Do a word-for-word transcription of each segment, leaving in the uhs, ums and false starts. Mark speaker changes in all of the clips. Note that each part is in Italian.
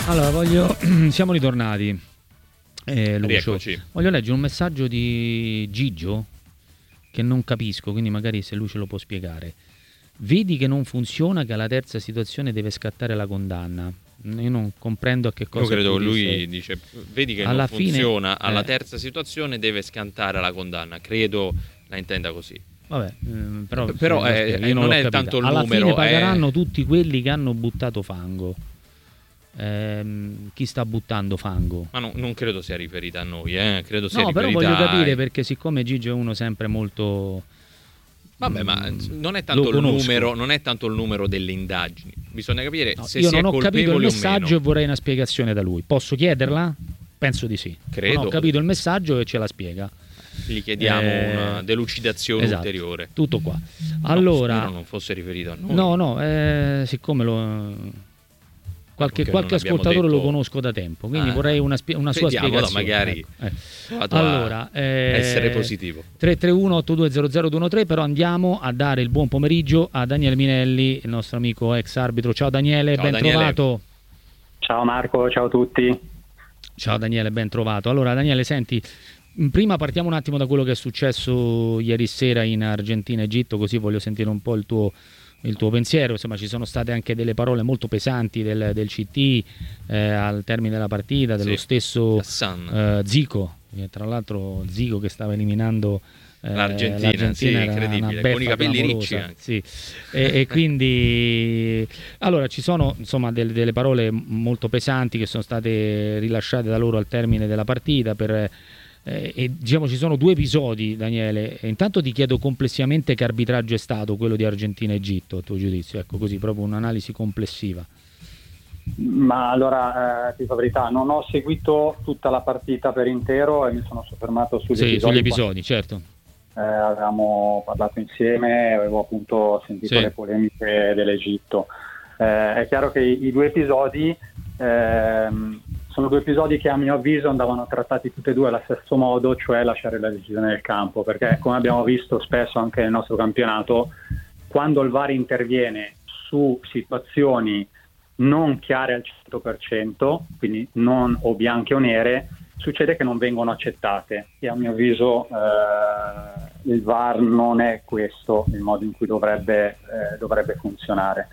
Speaker 1: Allora, voglio siamo ritornati. Eh, Lucio,
Speaker 2: Rieccoci.
Speaker 1: voglio leggere un messaggio di Gigio che non capisco, quindi magari se lui ce lo può spiegare. Vedi che non funziona, che alla terza situazione deve scattare la condanna. Io non comprendo a che cosa.
Speaker 2: Io credo
Speaker 1: tu
Speaker 2: lui
Speaker 1: dici.
Speaker 2: dice, vedi che
Speaker 1: Alla
Speaker 2: non
Speaker 1: fine,
Speaker 2: funziona, alla
Speaker 1: eh.
Speaker 2: terza situazione deve scantare la condanna. Credo la intenda così.
Speaker 1: Vabbè, ehm, però,
Speaker 2: Però,
Speaker 1: se me lo
Speaker 2: eh,
Speaker 1: spiega,
Speaker 2: eh,
Speaker 1: io non,
Speaker 2: non
Speaker 1: l'ho
Speaker 2: è
Speaker 1: capita.
Speaker 2: tanto il
Speaker 1: Alla
Speaker 2: numero,
Speaker 1: fine pagheranno
Speaker 2: è-
Speaker 1: tutti quelli che hanno buttato fango. Ehm, chi sta buttando fango?
Speaker 2: Ma no- non credo sia riferita a noi, eh. Credo sia
Speaker 1: No, però
Speaker 2: riferita
Speaker 1: voglio capire
Speaker 2: ai-
Speaker 1: perché siccome Gigio è uno sempre molto.
Speaker 2: Vabbè, ma
Speaker 1: mm,
Speaker 2: non è
Speaker 1: lo
Speaker 2: tanto il
Speaker 1: conosco.
Speaker 2: numero, non è tanto il numero delle indagini. Bisogna capire
Speaker 1: No,
Speaker 2: se
Speaker 1: io
Speaker 2: si
Speaker 1: non
Speaker 2: è
Speaker 1: ho capito il
Speaker 2: colpevoli o
Speaker 1: messaggio
Speaker 2: meno.
Speaker 1: e vorrei una spiegazione da lui. Posso chiederla? Penso di sì.
Speaker 2: Credo.
Speaker 1: Non ho capito il messaggio e ce la spiega.
Speaker 2: Gli chiediamo
Speaker 1: Eh,
Speaker 2: una delucidazione
Speaker 1: esatto,
Speaker 2: ulteriore.
Speaker 1: tutto qua.
Speaker 2: No,
Speaker 1: Allora,
Speaker 2: spero non fosse riferito a noi.
Speaker 1: no, no, eh, siccome lo. Qualche,
Speaker 2: Perché
Speaker 1: qualche
Speaker 2: non abbiamo
Speaker 1: ascoltatore lo
Speaker 2: detto-
Speaker 1: conosco da tempo, quindi
Speaker 2: Ah,
Speaker 1: vorrei una, spie- una sua
Speaker 2: vediamo, no,
Speaker 1: spiegazione.
Speaker 2: magari
Speaker 1: Ecco, eh.
Speaker 2: vado a
Speaker 1: Allora, eh,
Speaker 2: essere positivo.
Speaker 1: tre tre uno otto due zero zero due uno tre, però andiamo a dare il buon pomeriggio a Daniele Minelli, il nostro amico ex arbitro. Ciao Daniele,
Speaker 2: Ciao,
Speaker 1: ben
Speaker 2: Daniele.
Speaker 1: trovato.
Speaker 3: Ciao Marco, ciao a tutti.
Speaker 1: Ciao Daniele, ben trovato. Allora Daniele, senti, prima partiamo un attimo da quello che è successo ieri sera in Argentina e Egitto, così voglio sentire un po' il tuo, il tuo pensiero. Insomma, ci sono state anche delle parole molto pesanti del, del C T eh, al termine della partita, dello
Speaker 2: Sì,
Speaker 1: stesso
Speaker 2: Hassan.
Speaker 1: eh, Zico, che tra l'altro Zico che stava eliminando eh,
Speaker 2: L'Argentina,
Speaker 1: l'Argentina,
Speaker 2: sì,
Speaker 1: era
Speaker 2: incredibile,
Speaker 1: una beffa
Speaker 2: con i capelli
Speaker 1: clamorosa,
Speaker 2: ricci anche.
Speaker 1: sì. e, e quindi allora ci sono insomma delle, delle parole molto pesanti che sono state rilasciate da loro al termine della partita per, eh, e diciamo ci sono due episodi, Daniele. E intanto ti chiedo complessivamente che arbitraggio è stato quello di Argentina-Egitto, a tuo giudizio, ecco, così proprio un'analisi complessiva.
Speaker 3: Ma allora, eh, ti dico la verità, non ho seguito tutta la partita per intero e mi sono soffermato sugli
Speaker 1: Sì,
Speaker 3: episodi.
Speaker 1: sugli episodi, certo.
Speaker 3: Eh, avevamo parlato insieme, avevo appunto sentito
Speaker 1: Sì.
Speaker 3: le polemiche dell'Egitto. Eh, è chiaro che i, i due episodi ehm, sono due episodi che a mio avviso andavano trattati tutti e due allo stesso modo, cioè lasciare la decisione nel campo, perché come abbiamo visto spesso anche nel nostro campionato, quando il V A R interviene su situazioni non chiare al cento per cento, quindi non o bianche o nere, succede che non vengono accettate e a mio avviso eh, il V A R non è questo il modo in cui dovrebbe, eh, dovrebbe funzionare.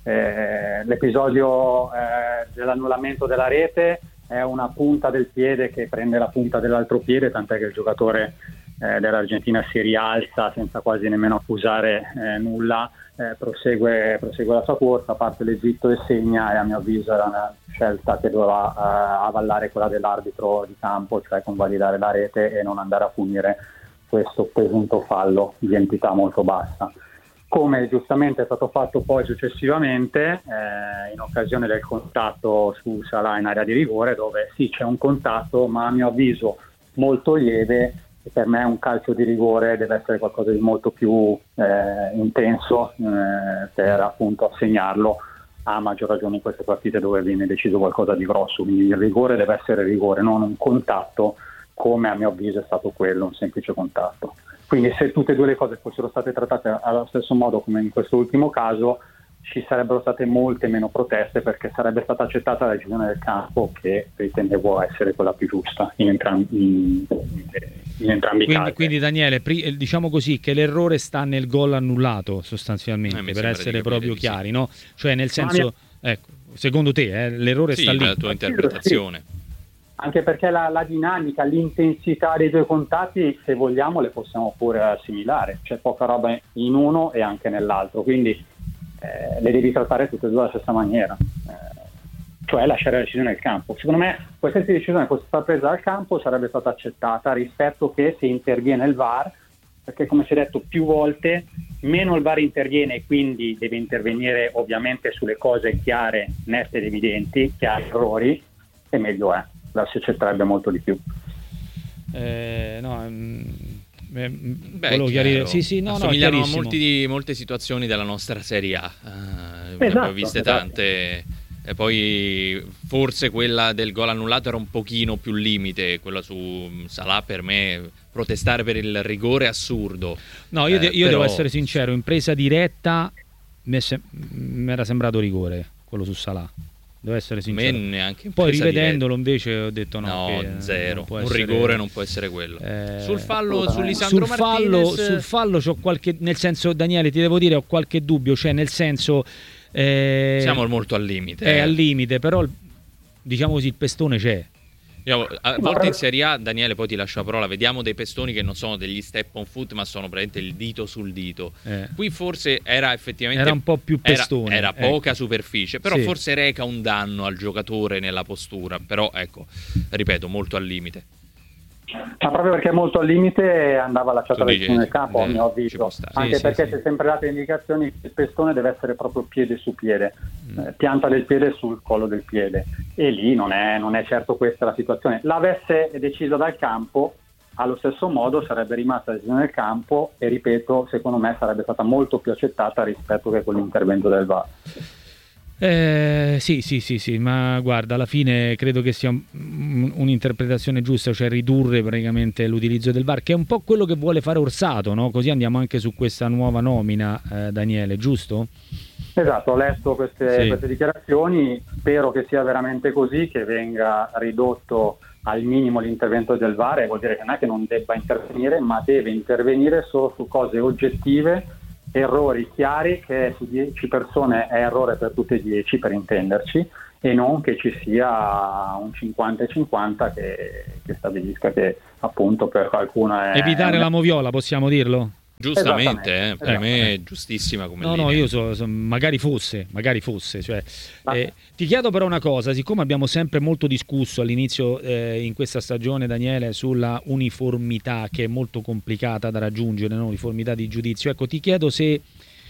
Speaker 3: Eh, l'episodio eh, dell'annullamento della rete è una punta del piede che prende la punta dell'altro piede, tant'è che il giocatore eh, dell'Argentina si rialza senza quasi nemmeno accusare eh, nulla, eh, prosegue, prosegue la sua corsa, parte l'Egitto e segna, e a mio avviso era una scelta che doveva eh, avvallare quella dell'arbitro di campo, cioè convalidare la rete e non andare a punire questo presunto fallo di entità molto bassa. Come giustamente è stato fatto poi successivamente eh, in occasione del contatto su Salah in area di rigore, dove sì c'è un contatto, ma a mio avviso molto lieve, e per me un calcio di rigore deve essere qualcosa di molto più eh, intenso eh, per appunto assegnarlo, a maggior ragione in queste partite dove viene deciso qualcosa di grosso. Quindi il rigore deve essere rigore, non un contatto come a mio avviso è stato quello, un semplice contatto. Quindi se tutte e due le cose fossero state trattate allo stesso modo come in questo ultimo caso, ci sarebbero state molte meno proteste, perché sarebbe stata accettata la decisione del campo, che ritenevo essere quella più giusta in entrambi, in, in entrambi i
Speaker 1: Quindi,
Speaker 3: casi.
Speaker 1: quindi Daniele, pri- diciamo così, che l'errore sta nel gol annullato sostanzialmente,
Speaker 2: Eh, mi
Speaker 1: per
Speaker 2: sembra
Speaker 1: essere
Speaker 2: di capire
Speaker 1: proprio
Speaker 2: di sì.
Speaker 1: chiari, no? Cioè nel
Speaker 3: Ma
Speaker 1: senso, ecco, secondo te eh, l'errore
Speaker 2: Sì,
Speaker 1: sta lì?
Speaker 2: la tua interpretazione.
Speaker 3: Anche perché la, la dinamica, l'intensità dei due contatti, se vogliamo, le possiamo pure assimilare. C'è poca roba in uno e anche nell'altro, quindi eh, le devi trattare tutte e due alla stessa maniera, eh, cioè lasciare la decisione al campo. Secondo me qualsiasi decisione fosse stata presa al campo sarebbe stata accettata, rispetto che se interviene il V A R, perché come si è detto più volte, meno il V A R interviene e quindi deve intervenire ovviamente sulle cose chiare, nette ed evidenti, che ha errori, e meglio è. La si accetterebbe molto di più.
Speaker 1: Eh, no, mm, eh,
Speaker 2: Beh,
Speaker 1: volevo
Speaker 2: è
Speaker 1: chiarire.
Speaker 2: chiaro.
Speaker 1: Sì, sì, no, no, è
Speaker 2: Assomigliano a
Speaker 1: chiarissimo.
Speaker 2: molti, molte situazioni della nostra Serie A. Uh, ne
Speaker 3: Esatto,
Speaker 2: abbiamo viste
Speaker 3: esatto.
Speaker 2: tante. E poi forse quella del gol annullato era un pochino più limite, quella su Salah per me, protestare per il rigore assurdo.
Speaker 1: No, io,
Speaker 2: Eh,
Speaker 1: de- io
Speaker 2: però-
Speaker 1: devo essere sincero, in presa diretta mi è sem- mi era sembrato rigore quello su Salah. devo essere sincero.
Speaker 2: Me neanche
Speaker 1: Poi rivedendolo invece ho detto no,
Speaker 2: no
Speaker 1: che,
Speaker 2: zero,
Speaker 1: un
Speaker 2: essere... rigore non può essere quello.
Speaker 1: Eh,
Speaker 2: sul fallo su Lisandro
Speaker 1: sul fallo,
Speaker 2: Martinez
Speaker 1: sul fallo c'ho qualche, nel senso, Daniele, ti devo dire, ho qualche dubbio, cioè nel senso eh,
Speaker 2: siamo molto al limite.
Speaker 1: È
Speaker 2: eh.
Speaker 1: al limite, però diciamo così il pestone c'è.
Speaker 2: A volte in Serie A, Daniele, poi ti lascio la parola, vediamo dei pestoni che non sono degli step on foot, ma sono praticamente il dito sul dito.
Speaker 1: Eh.
Speaker 2: Qui forse era effettivamente
Speaker 1: era un po' più pestone,
Speaker 2: era, era poca
Speaker 1: ecco.
Speaker 2: superficie, però sì. Forse reca un danno al giocatore nella postura, però ecco, ripeto, molto al limite.
Speaker 3: Ma proprio perché molto al limite andava lasciata la vicino del campo,
Speaker 2: eh,
Speaker 3: a mio avviso, anche
Speaker 1: sì,
Speaker 3: perché
Speaker 1: sì,
Speaker 3: si è
Speaker 1: sì.
Speaker 3: sempre dato indicazioni che il pestone deve essere proprio piede su piede, mm. eh, pianta del piede sul collo del piede, e lì non è, non è certo questa la situazione. L'avesse deciso dal campo, allo stesso modo sarebbe rimasta decisione del campo e, ripeto, secondo me sarebbe stata molto più accettata rispetto che con l'intervento del V A R.
Speaker 1: Eh, sì, sì, sì, sì, ma guarda, alla fine credo che sia un, un'interpretazione giusta, cioè ridurre praticamente l'utilizzo del V A R, che è un po' quello che vuole fare Orsato, no? Così andiamo anche su questa nuova nomina, eh, Daniele, giusto?
Speaker 3: Esatto, ho letto queste,
Speaker 1: sì.
Speaker 3: queste dichiarazioni, spero che sia veramente così, che venga ridotto al minimo l'intervento del V A R, vuol dire che non è che non debba intervenire, ma deve intervenire solo su cose oggettive, errori chiari, che su dieci persone è errore per tutte e dieci, per intenderci, e non che ci sia un cinquanta e cinquanta che, che stabilisca che appunto per qualcuno è...
Speaker 1: Evitare
Speaker 3: è...
Speaker 1: la moviola, possiamo dirlo?
Speaker 2: Giustamente, eh, per me è giustissima come
Speaker 1: no
Speaker 2: linea.
Speaker 1: no io so, so, magari fosse magari fosse cioè, eh, ti chiedo però una cosa, siccome abbiamo sempre molto discusso all'inizio eh, in questa stagione, Daniele, sulla uniformità, che è molto complicata da raggiungere, no? Uniformità di giudizio, ecco, ti chiedo se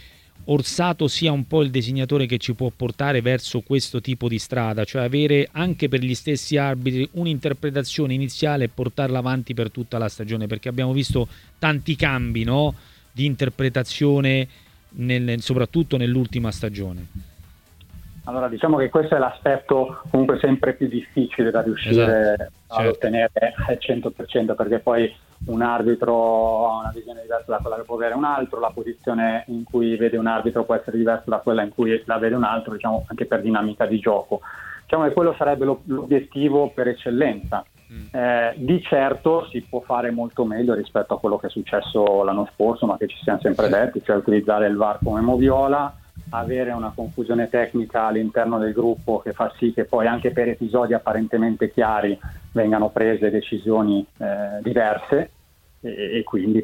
Speaker 1: Orsato sia un po' il disegnatore che ci può portare verso questo tipo di strada, cioè avere anche per gli stessi arbitri un'interpretazione iniziale e portarla avanti per tutta la stagione, perché abbiamo visto tanti cambi, no? Di interpretazione nel, soprattutto nell'ultima stagione.
Speaker 3: Allora, diciamo che questo è l'aspetto comunque sempre più difficile da riuscire esatto, ad certo. ottenere al cento per cento, perché poi un arbitro ha una visione diversa da quella che può avere un altro, la posizione in cui vede un arbitro può essere diversa da quella in cui la vede un altro, diciamo anche per dinamica di gioco. Diciamo che quello sarebbe lo, l'obiettivo per eccellenza. Mm. Eh, di certo si può fare molto meglio rispetto a quello che è successo l'anno scorso, ma che ci siamo sempre detti, cioè utilizzare il V A R come moviola, avere una confusione tecnica all'interno del gruppo che fa sì che poi anche per episodi apparentemente chiari vengano prese decisioni eh, diverse e, e quindi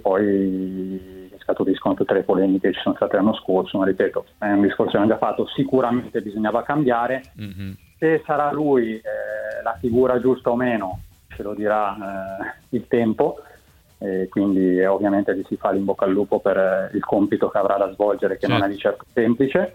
Speaker 3: poi scaturiscono tutte le polemiche che ci sono state l'anno scorso, ma ripeto, è un discorso che abbiamo già fatto, sicuramente bisognava cambiare. Mm-hmm. Se sarà lui eh, la figura giusta o meno ce lo dirà eh, il tempo, e quindi eh, ovviamente gli si fa l'in bocca al lupo per eh, il compito che avrà da svolgere, che sì. non è di certo semplice,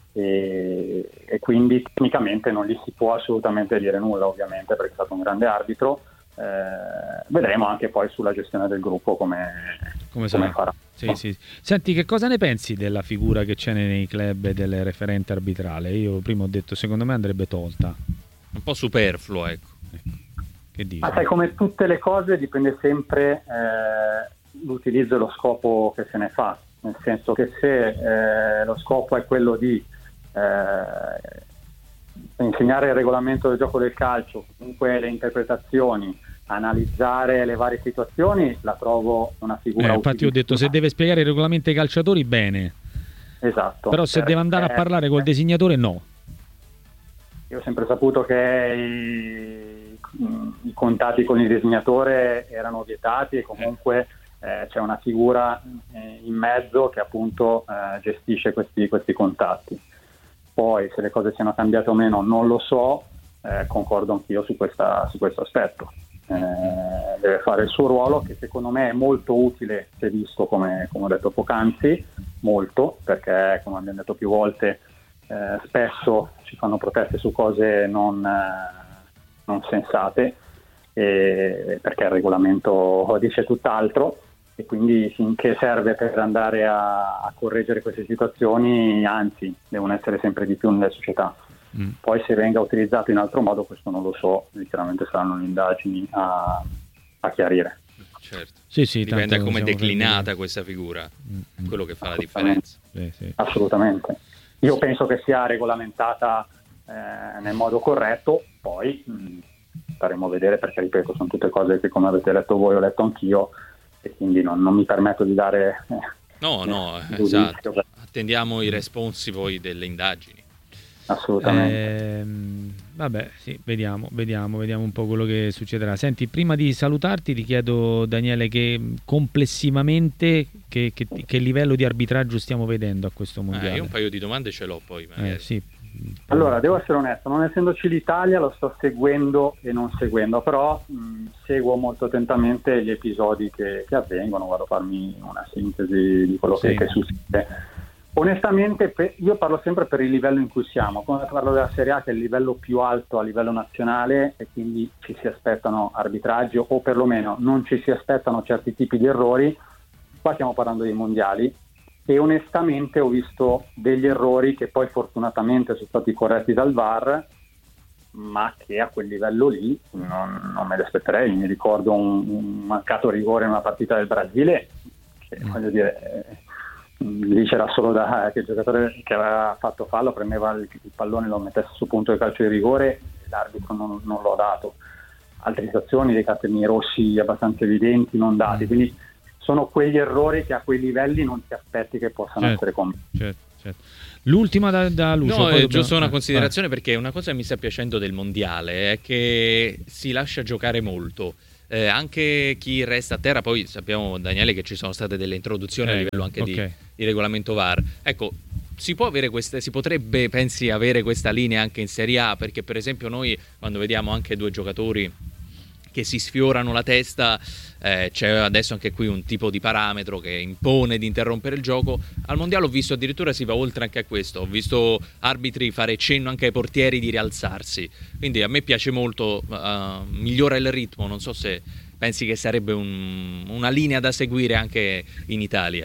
Speaker 3: e, e quindi tecnicamente non gli si può assolutamente dire nulla, ovviamente, perché è stato un grande arbitro. Eh, vedremo anche poi sulla gestione del gruppo come, come, come farà.
Speaker 1: Sì, sì. Senti, che cosa ne pensi della figura che c'è nei club del referente arbitrale? Io prima ho detto, secondo me andrebbe tolta.
Speaker 2: Un po' superfluo, ecco.
Speaker 1: ecco. Che dici?
Speaker 3: Ma sai, come tutte le cose dipende sempre eh, l'utilizzo e lo scopo che se ne fa, nel senso che se eh, lo scopo è quello di eh, insegnare il regolamento del gioco del calcio, comunque le interpretazioni, analizzare le varie situazioni, la trovo una figura
Speaker 1: eh, infatti ho detto, se deve spiegare il regolamento ai calciatori, bene,
Speaker 3: esatto,
Speaker 1: però se deve andare a parlare col designatore, no.
Speaker 3: Io ho sempre saputo che i, i contatti con il disegnatore erano vietati e comunque eh, c'è una figura eh, in mezzo che appunto eh, gestisce questi, questi contatti. Poi se le cose siano cambiate o meno non lo so, eh, concordo anch'io su, questa, su questo aspetto. Eh, deve fare il suo ruolo, che secondo me è molto utile se visto, come, come ho detto poc'anzi, molto, perché come abbiamo detto più volte eh, spesso ci fanno proteste su cose non, eh, non sensate, eh, perché il regolamento dice tutt'altro, e quindi finché serve per andare a, a correggere queste situazioni, anzi devono essere sempre di più nelle società. Mm. Poi se venga utilizzato in altro modo questo non lo so, sicuramente saranno le indagini a, a chiarire.
Speaker 2: Certo,
Speaker 1: sì, sì,
Speaker 2: dipende da come è declinata questa figura, mm. quello che fa la differenza.
Speaker 3: Sì, sì. Assolutamente. Io penso che sia regolamentata eh, nel modo corretto, poi mh, staremo a vedere, perché ripeto, sono tutte cose che come avete letto voi ho letto anch'io, e quindi non, non mi permetto di dare eh,
Speaker 2: no no
Speaker 3: eh,
Speaker 2: esatto, attendiamo i responsi poi delle indagini.
Speaker 3: Assolutamente.
Speaker 1: Eh, vabbè, sì, vediamo, vediamo, vediamo un po' quello che succederà. Senti, prima di salutarti ti chiedo, Daniele, che complessivamente che, che, che livello di arbitraggio stiamo vedendo a questo mondiale?
Speaker 2: Eh, io un paio di domande ce l'ho poi magari.
Speaker 1: Eh, sì.
Speaker 3: Allora, devo essere onesto, non essendoci l'Italia lo sto seguendo e non seguendo, però mh, seguo molto attentamente gli episodi che, che avvengono, vado a farmi una sintesi di quello
Speaker 1: Sì.
Speaker 3: che, che succede. Onestamente per, io parlo sempre per il livello in cui siamo, quando parlo della Serie A che è il livello più alto a livello nazionale e quindi ci si aspettano arbitraggi o perlomeno non ci si aspettano certi tipi di errori, qua stiamo parlando dei mondiali e onestamente ho visto degli errori che poi fortunatamente sono stati corretti dal V A R, ma che a quel livello lì non, non me li aspetterei. Mi ricordo un, un mancato rigore in una partita del Brasile che voglio dire... Eh, lì c'era solo da che il giocatore che aveva fatto fallo premeva il, il pallone, lo mettesse su punto di calcio di rigore, l'arbitro non, non l'ha dato. Altre situazioni, dei cartellini rossi abbastanza evidenti non dati, quindi sono quegli errori che a quei livelli non ti aspetti che possano
Speaker 1: certo,
Speaker 3: essere commessi.
Speaker 1: Certo, certo. L'ultima da, da Lucio.
Speaker 2: No, è
Speaker 1: dobbiamo...
Speaker 2: giusto una
Speaker 1: eh,
Speaker 2: considerazione,
Speaker 1: vai.
Speaker 2: perché una cosa che mi sta piacendo del mondiale è che si lascia giocare molto. Eh, anche chi resta a terra, poi sappiamo, Daniele, che ci sono state delle introduzioni
Speaker 1: eh,
Speaker 2: a livello anche
Speaker 1: okay.
Speaker 2: di, di regolamento V A R. Ecco, si può avere queste, si potrebbe, pensi, avere questa linea anche in Serie A, perché per esempio noi quando vediamo anche due giocatori che si sfiorano la testa, eh, c'è adesso anche qui un tipo di parametro che impone di interrompere il gioco. Al mondiale ho visto addirittura si va oltre anche a questo, ho visto arbitri fare cenno anche ai portieri di rialzarsi, quindi a me piace molto, uh, migliora il ritmo. Non so se pensi che sarebbe un, una linea da seguire anche in Italia.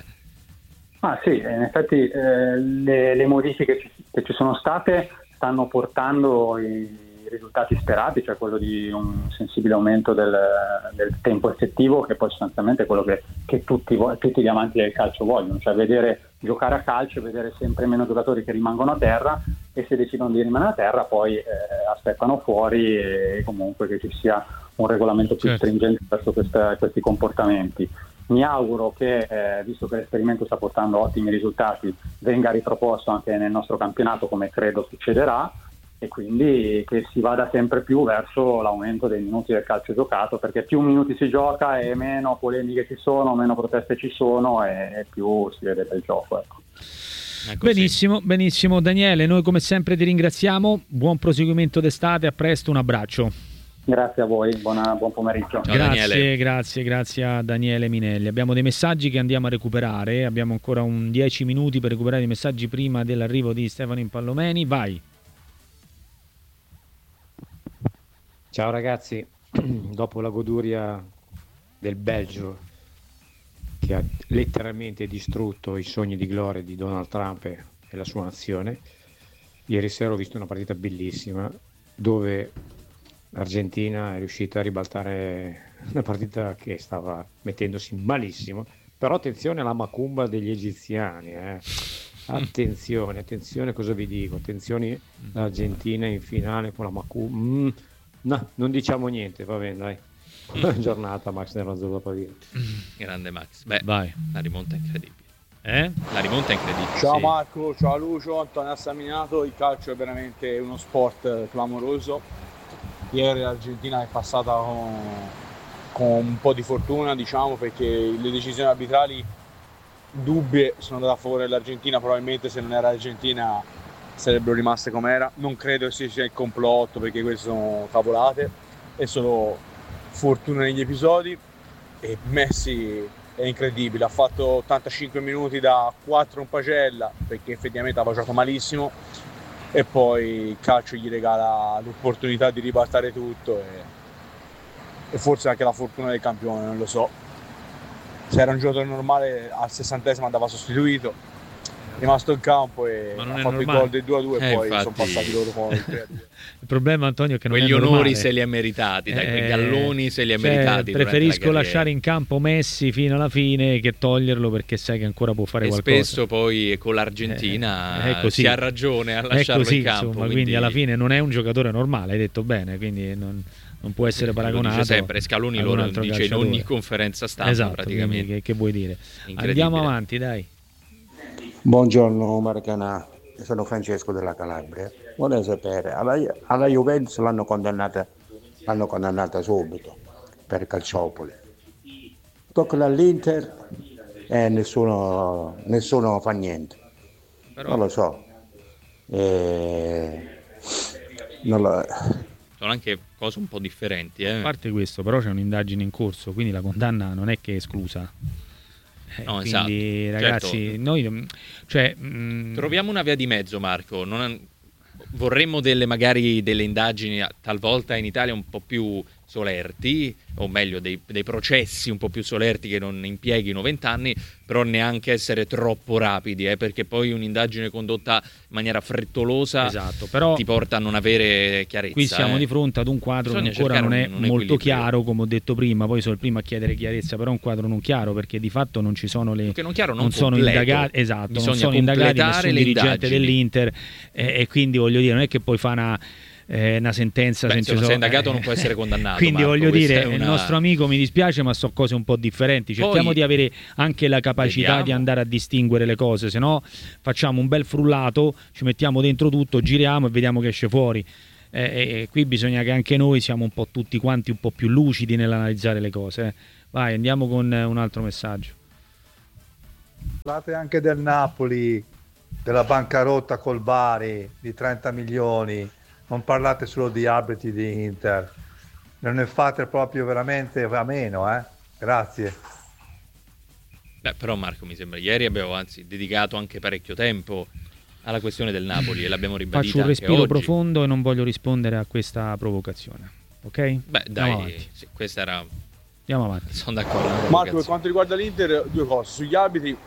Speaker 3: Ah sì, in effetti eh, le, le modifiche che ci, che ci sono state stanno portando i risultati sperati, cioè quello di un sensibile aumento del, del tempo effettivo, che poi sostanzialmente è quello che, che tutti, tutti gli amanti del calcio vogliono, cioè vedere giocare a calcio, vedere sempre meno giocatori che rimangono a terra, e se decidono di rimanere a terra poi eh, aspettano fuori, e comunque che ci sia un regolamento più
Speaker 1: certo.
Speaker 3: stringente verso questa, questi comportamenti. Mi auguro che, eh, visto che l'esperimento sta portando ottimi risultati, venga riproposto anche nel nostro campionato, come credo succederà, e quindi che si vada sempre più verso l'aumento dei minuti del calcio giocato, perché più minuti si gioca e meno polemiche ci sono, meno proteste ci sono e, e più si vede del gioco, ecco.
Speaker 1: Benissimo, benissimo Daniele, noi come sempre ti ringraziamo, buon proseguimento d'estate, a presto, un abbraccio.
Speaker 3: Grazie a voi, buona, buon pomeriggio.
Speaker 2: Ciao,
Speaker 1: grazie,
Speaker 2: Daniele.
Speaker 1: grazie, grazie a Daniele Minelli. Abbiamo dei messaggi che andiamo a recuperare, abbiamo ancora un dieci minuti per recuperare i messaggi prima dell'arrivo di Stefano Impallomeni, vai.
Speaker 4: Ciao ragazzi, dopo la goduria del Belgio che ha letteralmente distrutto i sogni di gloria di Donald Trump e la sua nazione, ieri sera ho visto una partita bellissima dove l'Argentina è riuscita a ribaltare una partita che stava mettendosi malissimo, però attenzione alla macumba degli egiziani, eh. attenzione, attenzione cosa vi dico, attenzione l'Argentina in finale con la macumba. Mm. No, non diciamo niente, va bene, dai. Buona giornata, Max Nerazzurro Pavia.
Speaker 2: Grande Max. Beh,
Speaker 1: vai.
Speaker 2: La rimonta è incredibile.
Speaker 1: Eh?
Speaker 2: La rimonta è incredibile.
Speaker 5: Ciao
Speaker 2: sì.
Speaker 5: Marco, ciao Lucio, Antonio Assaminato. Il calcio è veramente uno sport clamoroso. Ieri l'Argentina è passata con, con un po' di fortuna, diciamo, perché le decisioni arbitrali dubbie sono andate a favore dell'Argentina. Probabilmente se non era l'Argentina sarebbero rimaste com'era. Non credo che sia il complotto, perché queste sono tavolate, è solo fortuna negli episodi. E Messi è incredibile, ha fatto ottantacinque minuti da quattro in pagella, perché effettivamente aveva giocato malissimo, e poi il calcio gli regala l'opportunità di ribaltare tutto, e, e forse anche la fortuna del campione, non lo so. Se era un giocatore normale al sessantesimo andava sostituito, rimasto in campo e
Speaker 1: Ma non
Speaker 5: ha
Speaker 1: è
Speaker 5: fatto
Speaker 1: normale.
Speaker 5: il gol del due a due e
Speaker 2: Eh,
Speaker 5: poi
Speaker 2: infatti-
Speaker 5: sono passati loro con il tre a due.
Speaker 1: Il problema, Antonio, è che non
Speaker 2: Quegli
Speaker 1: è normale.
Speaker 2: onori se li ha meritati, dai, quei
Speaker 1: Eh,
Speaker 2: galloni se li ha
Speaker 1: cioè,
Speaker 2: meritati. durante
Speaker 1: preferisco
Speaker 2: la
Speaker 1: lasciare
Speaker 2: carriera.
Speaker 1: in campo Messi fino alla fine che toglierlo, perché sai che ancora può fare
Speaker 2: E
Speaker 1: qualcosa.
Speaker 2: spesso poi con l'Argentina
Speaker 1: Eh, è così.
Speaker 2: si ha ragione a
Speaker 1: È
Speaker 2: lasciarlo
Speaker 1: così,
Speaker 2: in campo.
Speaker 1: insomma, quindi... alla fine non è un giocatore normale, hai detto bene, quindi non, non può essere
Speaker 2: lo
Speaker 1: paragonato.
Speaker 2: dice sempre Scaloni,
Speaker 1: ad
Speaker 2: lo
Speaker 1: un altro
Speaker 2: dice in
Speaker 1: calciatore.
Speaker 2: ogni conferenza stampa
Speaker 1: Esatto,
Speaker 2: praticamente.
Speaker 1: quindi che, che vuoi dire?
Speaker 2: Incredibile.
Speaker 1: Andiamo avanti, dai.
Speaker 6: Buongiorno Marcanà, sono Francesco della Calabria. Vorrei sapere, alla, alla Juventus l'hanno condannata, l'hanno condannata subito per Calciopoli. Tocca all'Inter e nessuno, nessuno fa niente.
Speaker 2: Però
Speaker 6: Non lo so. Eh, non lo-
Speaker 2: sono anche cose un po' differenti. Eh.
Speaker 1: A parte questo, però c'è un'indagine in corso, quindi la condanna non è che è esclusa. Eh,
Speaker 2: No,
Speaker 1: quindi
Speaker 2: esatto,
Speaker 1: ragazzi,
Speaker 2: certo.
Speaker 1: noi cioè, mh,
Speaker 2: Troviamo una via di mezzo, Marco. Non... Vorremmo delle magari delle indagini talvolta in Italia un po' più solerti, o meglio dei, dei processi un po' più solerti che non impieghino vent'anni, però neanche essere troppo rapidi, eh, perché poi un'indagine condotta in maniera frettolosa
Speaker 1: esatto, però
Speaker 2: ti porta a non avere chiarezza.
Speaker 1: qui siamo
Speaker 2: eh.
Speaker 1: di fronte ad un quadro
Speaker 2: Bisogna
Speaker 1: che ancora non è
Speaker 2: cercare un- un
Speaker 1: molto
Speaker 2: equilibrio.
Speaker 1: chiaro, come ho detto prima, poi sono il primo a chiedere chiarezza, però è un quadro non chiaro, perché di fatto non ci sono le
Speaker 2: Perché non chiaro, non
Speaker 1: sono
Speaker 2: completo.
Speaker 1: indagati, esatto, non
Speaker 2: Bisogna
Speaker 1: sono indagati
Speaker 2: completare
Speaker 1: nessun
Speaker 2: le
Speaker 1: dirigente
Speaker 2: indagini.
Speaker 1: dell'Inter, eh, e quindi voglio dire, non è che poi fa una eh, una sentenza
Speaker 2: Beh,
Speaker 1: senza
Speaker 2: se non
Speaker 1: so-
Speaker 2: sei indagato non può essere condannato,
Speaker 1: quindi
Speaker 2: Marco,
Speaker 1: voglio
Speaker 2: questa
Speaker 1: dire,
Speaker 2: è
Speaker 1: il
Speaker 2: una-
Speaker 1: nostro amico, mi dispiace, ma so cose un po' differenti, cerchiamo
Speaker 2: Poi-
Speaker 1: di avere anche la capacità
Speaker 2: Vediamo.
Speaker 1: di andare a distinguere le cose, se no facciamo un bel frullato, ci mettiamo dentro tutto, giriamo e vediamo che esce fuori. Eh, e, e qui bisogna che anche noi siamo un po' tutti quanti un po' più lucidi nell'analizzare le cose. eh. Vai, andiamo con eh, un altro messaggio.
Speaker 7: Parlate anche del Napoli, della bancarotta col Bari di trenta milioni, non parlate solo di arbitri di Inter, non ne fate proprio veramente a meno, eh? Grazie.
Speaker 2: Beh, però Marco, mi sembra ieri abbiamo anzi dedicato anche parecchio tempo alla questione del Napoli e l'abbiamo ribadita
Speaker 1: Faccio un
Speaker 2: anche
Speaker 1: respiro
Speaker 2: oggi.
Speaker 1: profondo e non voglio rispondere a questa provocazione. Ok?
Speaker 2: Beh,
Speaker 1: Andiamo
Speaker 2: dai,
Speaker 1: avanti.
Speaker 2: sì, questa era...
Speaker 1: Andiamo avanti.
Speaker 2: Sono d'accordo.
Speaker 5: Marco, per quanto riguarda l'Inter, due cose. Sugli arbitri,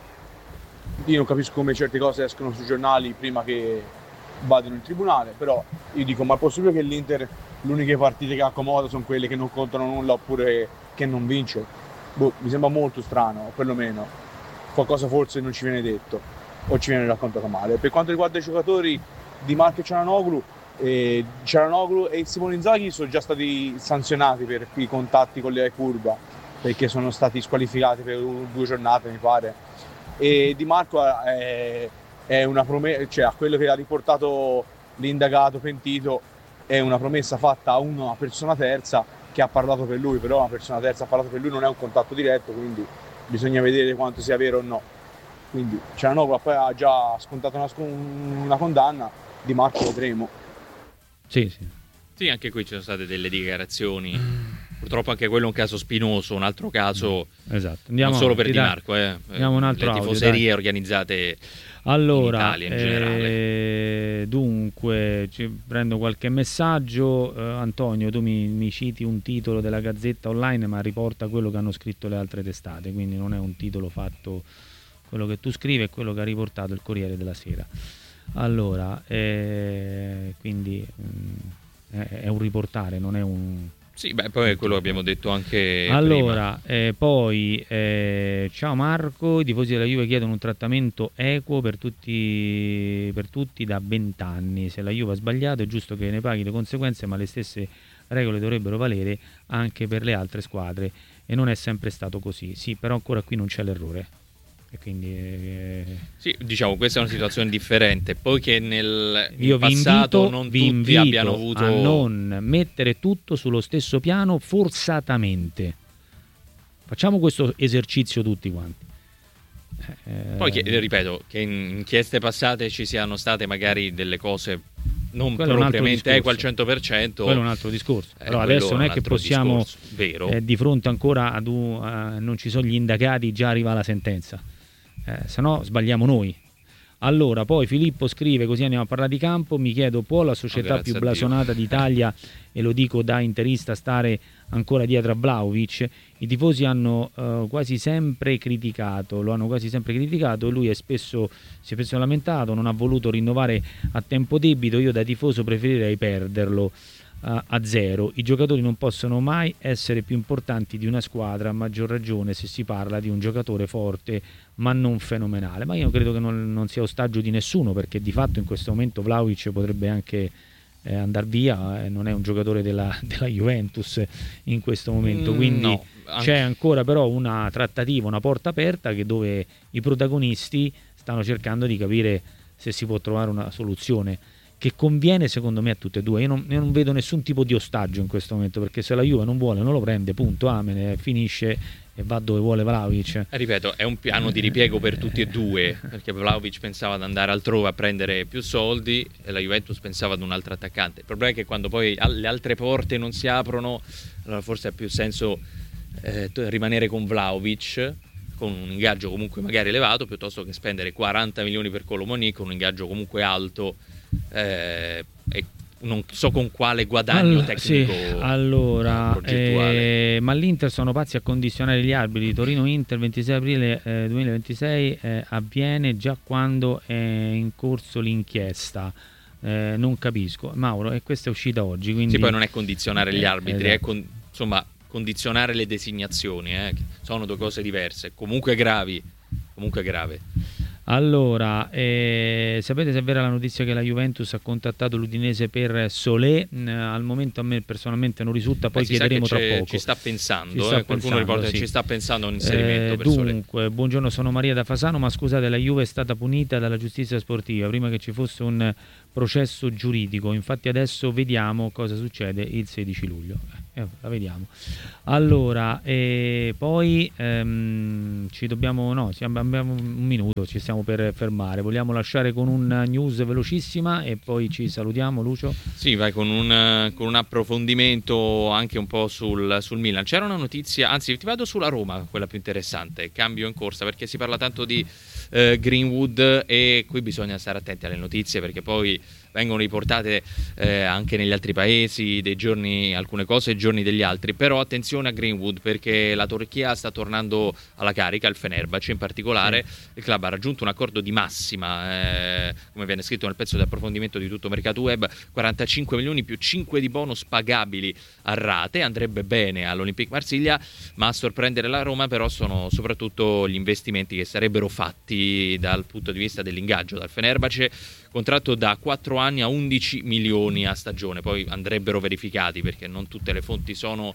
Speaker 5: io non capisco come certe cose escono sui giornali prima che vadano in tribunale, però io dico, ma è possibile che l'Inter, le uniche partite che accomoda sono quelle che non contano nulla oppure che non vince? Boh, mi sembra molto strano, o perlomeno qualcosa forse non ci viene detto o ci viene raccontato male. Per quanto riguarda i giocatori di Marco e Cialanoglu, eh, Cialanoglu e Simone Inzaghi sono già stati sanzionati per i contatti con le curva, perché sono stati squalificati per due giornate, mi pare. E Di Marco è, è una promessa, cioè a quello che ha riportato l'indagato pentito, è una promessa fatta a una persona terza che ha parlato per lui, però una persona terza ha parlato per lui, non è un contatto diretto, quindi bisogna vedere quanto sia vero o no. Quindi Cialanoglu poi ha già scontato una, una condanna, Di Marco vedremo.
Speaker 1: Sì, sì.
Speaker 2: Sì, anche qui ci sono state delle dichiarazioni. Purtroppo anche quello è un caso spinoso, un altro caso
Speaker 1: Esatto. Andiamo
Speaker 2: non solo
Speaker 1: avanti,
Speaker 2: per Di
Speaker 1: dai.
Speaker 2: Marco, eh.
Speaker 1: Andiamo un altro
Speaker 2: le
Speaker 1: audio,
Speaker 2: tifoserie
Speaker 1: dai.
Speaker 2: organizzate
Speaker 1: Allora,
Speaker 2: in Italia in generale.
Speaker 1: eh, dunque, ci prendo qualche messaggio. Eh, Antonio, tu mi, mi citi un titolo della Gazzetta Online, ma riporta quello che hanno scritto le altre testate, quindi non è un titolo fatto, quello che tu scrivi è quello che ha riportato il Corriere della Sera. Allora, eh, quindi mh, è, è un riportare, non è un...
Speaker 2: Sì, beh, poi è quello che abbiamo detto anche prima.
Speaker 1: Allora, eh, poi eh, ciao Marco, i tifosi della Juve chiedono un trattamento equo per tutti, per tutti da vent'anni. Se la Juve ha sbagliato è giusto che ne paghi le conseguenze, ma le stesse regole dovrebbero valere anche per le altre squadre e non è sempre stato così. Sì, però ancora qui non c'è l'errore. E quindi eh,
Speaker 2: Sì, diciamo, questa è una situazione differente. Poi che nel in
Speaker 1: io vi
Speaker 2: passato
Speaker 1: invito,
Speaker 2: non
Speaker 1: vi
Speaker 2: tutti
Speaker 1: invito
Speaker 2: abbiano avuto...
Speaker 1: a non mettere tutto sullo stesso piano forzatamente. Facciamo questo esercizio tutti quanti. Eh,
Speaker 2: Poi, che, ripeto, che in inchieste passate ci siano state magari delle cose non
Speaker 1: quello è un altro
Speaker 2: propriamente eque al
Speaker 1: discorso.
Speaker 2: cento per cento.
Speaker 1: Quello è un altro discorso.
Speaker 2: Eh,
Speaker 1: Però
Speaker 2: quello
Speaker 1: adesso non
Speaker 2: è
Speaker 1: è
Speaker 2: un
Speaker 1: che
Speaker 2: altro
Speaker 1: possiamo,
Speaker 2: discorso, vero.
Speaker 1: eh, di fronte ancora ad un, eh, non ci sono gli indagati, già arriva la sentenza. Eh, se no sbagliamo noi. Allora, poi Filippo scrive, così andiamo a parlare di campo, mi chiedo, può la società
Speaker 2: oh,
Speaker 1: più blasonata d'Italia, e lo dico da interista, stare ancora dietro a Vlahovic? I tifosi hanno uh, quasi sempre criticato, lo hanno quasi sempre criticato, lui è spesso, si è spesso lamentato, non ha voluto rinnovare a tempo debito, io da tifoso preferirei perderlo uh, a zero. I giocatori non possono mai essere più importanti di una squadra, a maggior ragione se si parla di un giocatore forte ma non fenomenale. Ma io credo che non, non sia ostaggio di nessuno, perché di fatto in questo momento Vlahovic potrebbe anche eh, andare via, eh, non è un giocatore della, della Juventus in questo momento, quindi
Speaker 2: no, anche...
Speaker 1: c'è ancora però una trattativa, una porta aperta, che dove i protagonisti stanno cercando di capire se si può trovare una soluzione che conviene secondo me a tutte e due. Io non, io non vedo nessun tipo di ostaggio in questo momento, perché se la Juve non vuole non lo prende, punto, amene, finisce e va dove vuole Vlahovic.
Speaker 2: Eh, ripeto, è un piano di ripiego per tutti e due, perché Vlahovic pensava ad andare altrove a prendere più soldi e la Juventus pensava ad un altro attaccante. Il problema è che quando poi le altre porte non si aprono, allora forse ha più senso eh, rimanere con Vlahovic, con un ingaggio comunque magari elevato, piuttosto che spendere quaranta milioni per Colomoni con un ingaggio comunque alto eh, e non so con quale guadagno
Speaker 1: allora,
Speaker 2: tecnico.
Speaker 1: Sì, allora, eh, ma l'Inter sono pazzi a condizionare gli arbitri. Torino-Inter ventisei aprile eh, duemilaventisei eh, avviene già quando è in corso l'inchiesta. Eh, non capisco, Mauro, e questa è uscita oggi, quindi...
Speaker 2: Sì, poi non è condizionare gli arbitri,
Speaker 1: esatto.
Speaker 2: è con, insomma condizionare le designazioni, eh, sono due cose diverse, comunque gravi, comunque grave.
Speaker 1: Allora, eh, sapete se è vera la notizia che la Juventus ha contattato l'Udinese per Solé? Mm, al momento a me personalmente non risulta, poi
Speaker 2: Beh,
Speaker 1: chiederemo tra
Speaker 2: c'è,
Speaker 1: poco.
Speaker 2: Ci sta pensando,
Speaker 1: ci sta
Speaker 2: eh, qualcuno
Speaker 1: pensando,
Speaker 2: riporta
Speaker 1: sì.
Speaker 2: che ci sta pensando a un inserimento
Speaker 1: eh,
Speaker 2: per Solé.
Speaker 1: Dunque, buongiorno, sono Maria da Fasano, ma scusate, la Juve è stata punita dalla giustizia sportiva prima che ci fosse un processo giuridico, infatti adesso vediamo cosa succede il sedici luglio. Eh, la vediamo. Allora, e poi ehm, ci dobbiamo, no, abbiamo un minuto, ci stiamo per fermare. Vogliamo lasciare con una news velocissima e poi ci salutiamo, Lucio?
Speaker 2: Sì, vai con un, con un approfondimento anche un po' sul, sul Milan. C'era una notizia, anzi ti vado sulla Roma, quella più interessante, cambio in corsa, perché si parla tanto di eh, Greenwood e qui bisogna stare attenti alle notizie, perché poi vengono riportate eh, anche negli altri paesi dei giorni, alcune cose, giorni degli altri, però attenzione a Greenwood, perché la Turchia sta tornando alla carica, il Fenerbahce in particolare, sì. Il club ha raggiunto un accordo di massima, eh, come viene scritto nel pezzo di approfondimento di Tutto Mercato Web, quarantacinque milioni più cinque di bonus pagabili a rate, andrebbe bene all'Olympique Marsiglia, ma a sorprendere la Roma però sono soprattutto gli investimenti che sarebbero fatti dal punto di vista dell'ingaggio dal Fenerbahce, contratto da quattro anni a undici milioni a stagione, poi andrebbero verificati perché non tutte le fonti sono,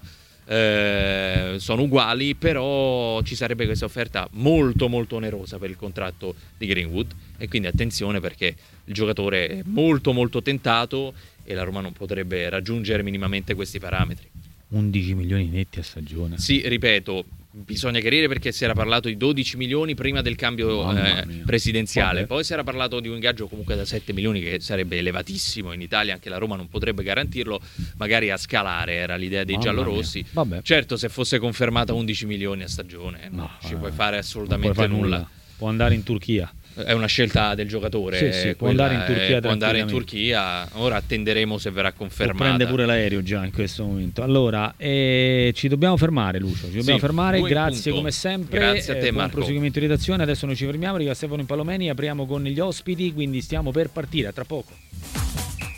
Speaker 2: eh, sono uguali, però ci sarebbe questa offerta molto molto onerosa per il contratto di Greenwood e quindi attenzione, perché il giocatore è molto molto tentato e la Roma non potrebbe raggiungere minimamente questi parametri.
Speaker 1: undici milioni netti a stagione.
Speaker 2: Sì, ripeto, bisogna chiarire perché si era parlato di dodici milioni prima del cambio eh, presidenziale. Vabbè. Poi si era parlato di un ingaggio comunque da sette milioni che sarebbe elevatissimo in Italia, anche la Roma non potrebbe garantirlo, magari a scalare era l'idea dei Mamma giallorossi. Certo, se fosse confermata undici milioni a stagione no, non ci eh, puoi fare assolutamente
Speaker 1: puoi fare
Speaker 2: nulla.
Speaker 1: nulla. Può andare in Turchia.
Speaker 2: È una scelta del giocatore,
Speaker 1: sì, sì, può andare in Turchia,
Speaker 2: può andare in Turchia. Ora attenderemo se verrà confermata.
Speaker 1: O prende pure l'aereo già in questo momento. Allora, eh, ci dobbiamo fermare, Lucio. Ci dobbiamo sì, fermare. Grazie punto. Come sempre.
Speaker 2: Grazie a te,
Speaker 1: eh, buon
Speaker 2: Marco.
Speaker 1: Proseguimento di redazione. Adesso noi ci fermiamo. Arriva Stefano Impallomeni. Apriamo con gli ospiti. Quindi stiamo per partire. A tra poco.